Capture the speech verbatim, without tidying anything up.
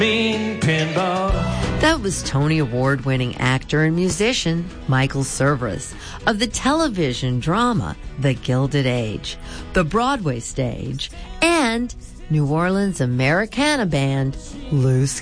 Pinball. That was Tony Award-winning actor and musician Michael Cerveris of the television drama The Gilded Age, the Broadway stage, and New Orleans Americana band Loose